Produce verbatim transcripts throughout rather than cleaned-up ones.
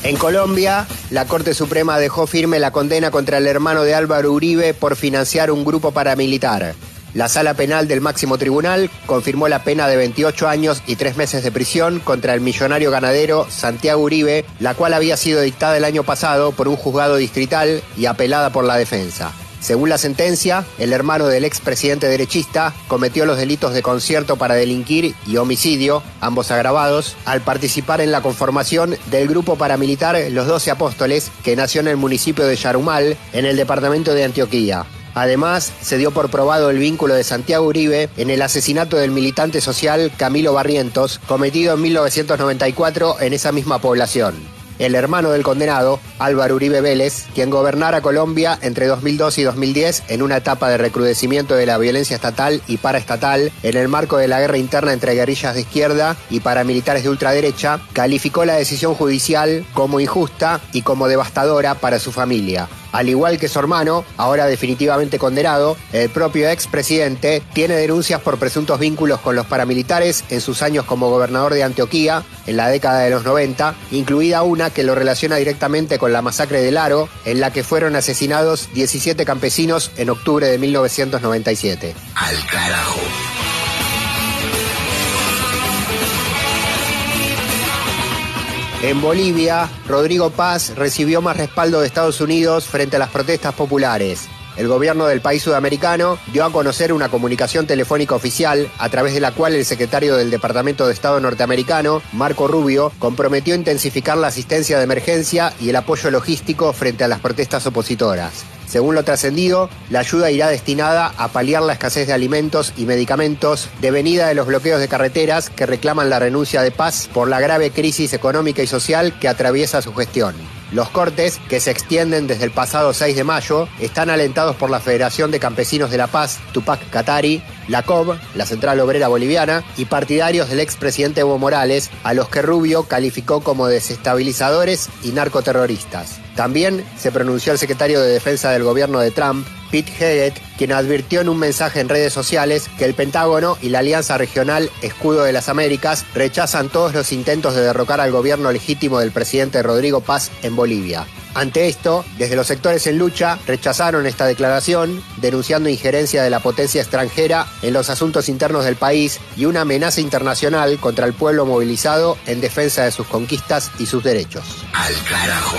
En Colombia, la Corte Suprema dejó firme la condena contra el hermano de Álvaro Uribe por financiar un grupo paramilitar. La Sala Penal del Máximo Tribunal confirmó la pena de veintiocho años y tres meses de prisión contra el millonario ganadero Santiago Uribe, la cual había sido dictada el año pasado por un juzgado distrital y apelada por la defensa. Según la sentencia, el hermano del expresidente derechista cometió los delitos de concierto para delinquir y homicidio, ambos agravados, al participar en la conformación del grupo paramilitar Los Doce Apóstoles, que nació en el municipio de Yarumal, en el departamento de Antioquia. Además, se dio por probado el vínculo de Santiago Uribe en el asesinato del militante social Camilo Barrientos, cometido en mil novecientos noventa y cuatro en esa misma población. El hermano del condenado, Álvaro Uribe Vélez, quien gobernara Colombia entre dos mil dos y dos mil diez en una etapa de recrudecimiento de la violencia estatal y paraestatal en el marco de la guerra interna entre guerrillas de izquierda y paramilitares de ultraderecha, calificó la decisión judicial como injusta y como devastadora para su familia. Al igual que su hermano, ahora definitivamente condenado, el propio expresidente tiene denuncias por presuntos vínculos con los paramilitares en sus años como gobernador de Antioquia en la década de los noventa, incluida una que lo relaciona directamente con la masacre del Aro, en la que fueron asesinados diecisiete campesinos en octubre de mil novecientos noventa y siete. Al carajo. En Bolivia, Rodrigo Paz recibió más respaldo de Estados Unidos frente a las protestas populares. El gobierno del país sudamericano dio a conocer una comunicación telefónica oficial a través de la cual el secretario del Departamento de Estado norteamericano, Marco Rubio, comprometió intensificar la asistencia de emergencia y el apoyo logístico frente a las protestas opositoras. Según lo trascendido, la ayuda irá destinada a paliar la escasez de alimentos y medicamentos devenida de los bloqueos de carreteras que reclaman la renuncia de Paz por la grave crisis económica y social que atraviesa su gestión. Los cortes, que se extienden desde el pasado seis de mayo, están alentados por la Federación de Campesinos de La Paz, Tupac Katari, la C O B, la Central Obrera Boliviana, y partidarios del expresidente Evo Morales, a los que Rubio calificó como desestabilizadores y narcoterroristas. También se pronunció el secretario de Defensa del gobierno de Trump, Pete Hegseth, quien advirtió en un mensaje en redes sociales que el Pentágono y la Alianza Regional Escudo de las Américas rechazan todos los intentos de derrocar al gobierno legítimo del presidente Rodrigo Paz en Bolivia. Ante esto, desde los sectores en lucha rechazaron esta declaración, denunciando injerencia de la potencia extranjera en los asuntos internos del país y una amenaza internacional contra el pueblo movilizado en defensa de sus conquistas y sus derechos. Al carajo.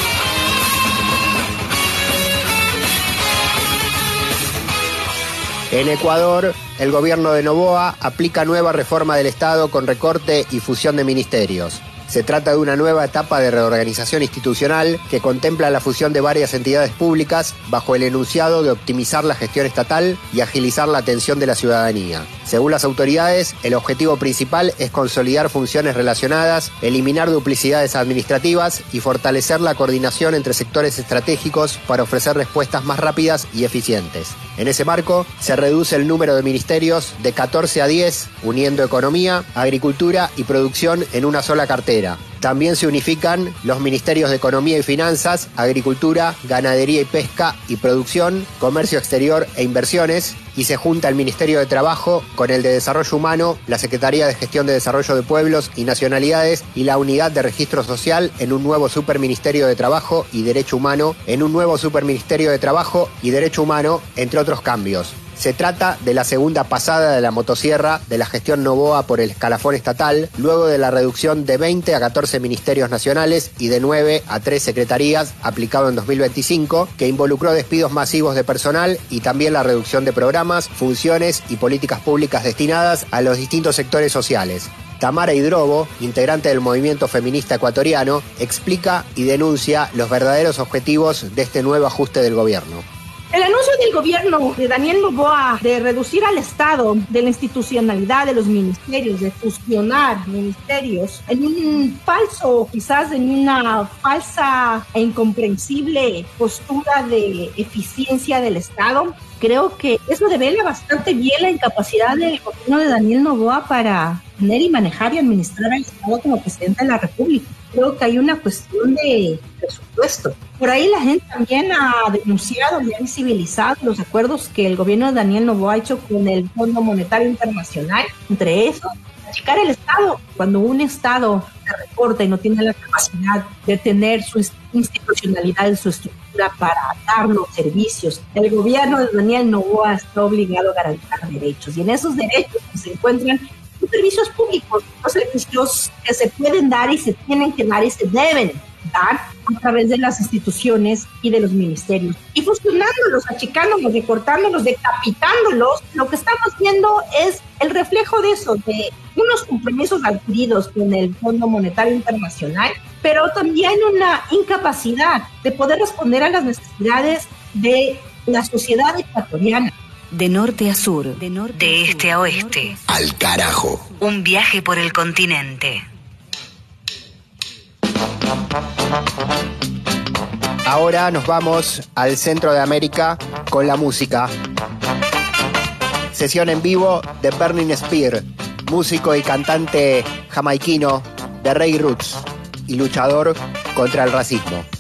En Ecuador, el gobierno de Noboa aplica nueva reforma del Estado con recorte y fusión de ministerios. Se trata de una nueva etapa de reorganización institucional que contempla la fusión de varias entidades públicas bajo el enunciado de optimizar la gestión estatal y agilizar la atención de la ciudadanía. Según las autoridades, el objetivo principal es consolidar funciones relacionadas, eliminar duplicidades administrativas y fortalecer la coordinación entre sectores estratégicos para ofrecer respuestas más rápidas y eficientes. En ese marco, se reduce el número de ministerios de catorce a diez, uniendo economía, agricultura y producción en una sola cartera. También se unifican los ministerios de Economía y Finanzas, Agricultura, Ganadería y Pesca y Producción, Comercio Exterior e Inversiones, y se junta el Ministerio de Trabajo con el de Desarrollo Humano, la Secretaría de Gestión de Desarrollo de Pueblos y Nacionalidades y la Unidad de Registro Social en un nuevo Superministerio de Trabajo y Derecho Humano, en un nuevo Superministerio de Trabajo y Derecho Humano, entre otros cambios. Se trata de la segunda pasada de la motosierra de la gestión Noboa por el escalafón estatal, luego de la reducción de veinte a catorce ministerios nacionales y de nueve a tres secretarías aplicado en dos mil veinticinco, que involucró despidos masivos de personal y también la reducción de programas, funciones y políticas públicas destinadas a los distintos sectores sociales. Tamara Hidrobo, integrante del movimiento feminista ecuatoriano, explica y denuncia los verdaderos objetivos de este nuevo ajuste del gobierno. El anuncio del gobierno de Daniel Noboa de reducir al Estado, de la institucionalidad de los ministerios, de fusionar ministerios, en un falso, quizás en una falsa e incomprensible postura de eficiencia del Estado, creo que eso devela bastante bien la incapacidad del gobierno de Daniel Noboa para tener y manejar y administrar al Estado como presidente de la República. Creo que hay una cuestión de presupuesto. Por ahí la gente también ha denunciado y ha visibilizado los acuerdos que el gobierno de Daniel Noboa ha hecho con el Fondo Monetario Internacional. Entre esos, achicar el Estado. Cuando un Estado se recorta y no tiene la capacidad de tener su institucionalidad en su estructura para darnos servicios, el gobierno de Daniel Noboa está obligado a garantizar derechos, y en esos derechos se encuentran los servicios públicos, los servicios que se pueden dar y se tienen que dar y se deben dar a través de las instituciones y de los ministerios. Y fusionándolos, achicándolos, recortándolos, decapitándolos, lo que estamos viendo es el reflejo de eso, de unos compromisos adquiridos con el Fondo Monetario Internacional, pero también una incapacidad de poder responder a las necesidades de la sociedad ecuatoriana. De norte a sur, de, norte de a este sur, a oeste. Al carajo. Un viaje por el continente. Ahora nos vamos al centro de América con la música. Sesión en vivo de Burning Spear, músico y cantante jamaiquino de reggae roots y luchador contra el racismo.